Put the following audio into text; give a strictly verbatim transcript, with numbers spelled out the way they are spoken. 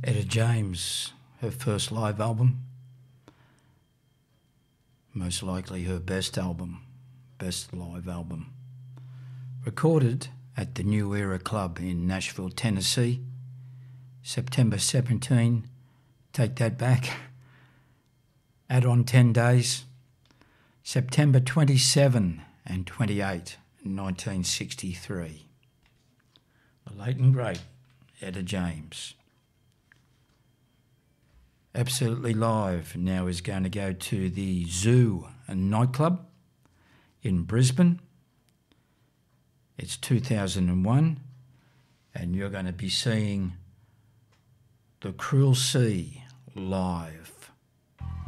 Etta James, her first live album, most likely her best album, best live album. Recorded at the New Era Club in Nashville, Tennessee, September seventeenth, take that back, add on ten days, September twenty-seventh and twenty-eighth, nineteen sixty-three. The late and great Etta James. Absolutely Live now is going to go to the Zoo nightclub in Brisbane. It's two thousand one, and you're going to be seeing The Cruel Sea live.